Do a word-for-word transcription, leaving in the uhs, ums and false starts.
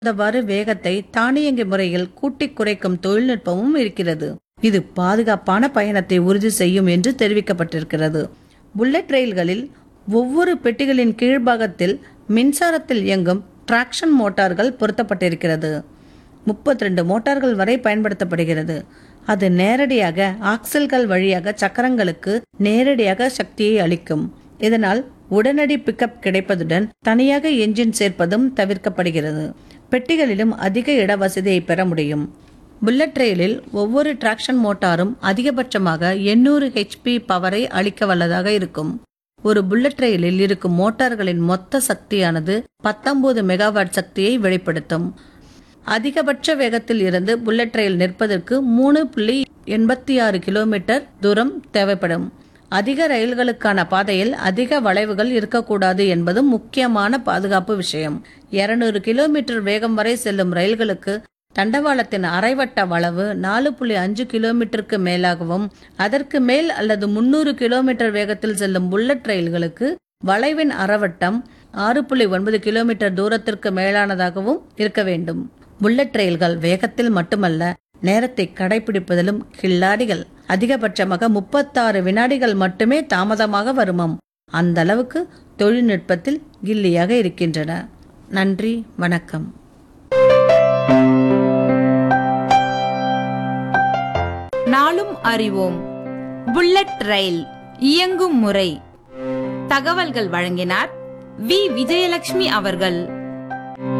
தக்கவாறு வேகத்தை தானியங்கி முறையில் கூட்டிக் குறைக்கும் தொழில்நுட்பமும் இருக்கிறது. இது பாதுகாப்பான பயணத்தை உறுதி செய்யும் என்று தெரிவிக்கப்பட்டிருக்கிறது. புல்லட் ரயில்களில் ஒவ்வொரு பெட்டிகளின் கீழ்பாகத்தில் மின்சாரத்தில் இயங்கும் டிராக்ஷன் மோட்டார்கள் பொருத்தப்பட்டிருக்கிறது. முப்பத்தி ரெண்டு மோட்டார்கள் வரை பயன்படுத்தப்படுகிறது. அது நேரடியாக ஆக்சல்கள் வழியாக சக்கரங்களுக்கு நேரடியாக சக்தியை அளிக்கும். இதனால் உடனடி பிக்கப் கிடைப்பதுடன் தனியாக என்ஜின் சேர்ப்பதும் தவிர்க்கப்படுகிறது. பெட்டிகளிலும் அதிக இட வசதியை பெற முடியும். புல்லட் ரயிலில் ஒவ்வொரு டிராக்ஷன் மோட்டாரும் அதிகபட்சமாக எண்ணூறு ஹெச்பி பவரை அளிக்க வல்லதாக இருக்கும். ஒரு புல்லட் ரயிலில் இருக்கும் மோட்டார்களின் மொத்த சக்தியானது பத்தொன்பது மெகாவாட் சக்தியை வெளிப்படுத்தும். அதிகபட்ச வேகத்தில் இருந்து புல்லட் ரயில் நிற்பதற்கு மூணு புள்ளி எண்பத்தி ஆறு கிலோமீட்டர் தூரம் தேவைப்படும். அதிக ரயில்களுக்கான பாதையில் அதிக வளைவுகள் இருக்கக்கூடாது என்பதும் முக்கியமான பாதுகாப்பு விஷயம். இருநூறு கிலோமீட்டர் வேகம் வரை செல்லும் ரயில்களுக்கு தண்டவாளத்தின் அரைவட்ட வளைவு நாலு புள்ளி அஞ்சு கிலோமீட்டருக்கு மேலாகவும், அதற்கு மேல் அல்லது முன்னூறு கிலோமீட்டர் வேகத்தில் செல்லும் புல்லட் ரயில்களுக்கு வளைவின் அரைவட்டம் ஆறு புள்ளி ஒன்பது கிலோமீட்டர் தூரத்திற்கு மேலானதாகவும் இருக்க வேண்டும். புல்லட் ரயில்கள் வேகத்தில் மட்டுமல்ல, நேரத்தை கடைபிடிப்பதிலும் கில்லாடிகள். அதிகபட்சமாக முப்பத்தாறு வினாடிகள் மட்டுமே தாமதமாக வருமாம். அந்த அளவுக்கு தொழில்நுட்பத்தில் கில்லியாக இருக்கின்றன. நன்றி, வணக்கம். நாளும் அறிவோம். புல்லட் ரயில் இயங்கும் முறை தகவல்கள் வழங்கினார் வி விஜயலட்சுமி அவர்கள்.